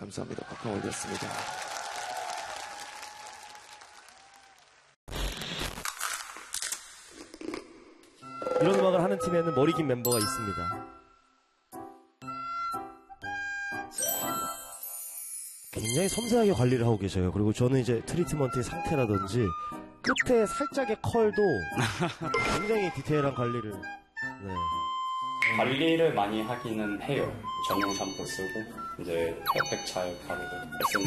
감사합니다. 카카오였습니다. 이런 음악을 하는 팀에는 머리 긴 멤버가 있습니다. 굉장히 섬세하게 관리를 하고 계셔요. 그리고 저는 이제 트리트먼트의 상태라든지 끝에 살짝의 컬도 굉장히 디테일한 관리를. 네. 관리를 많이 하기는 해요. 전용 샴푸 쓰고 이제 팩 잘 바르고 에센스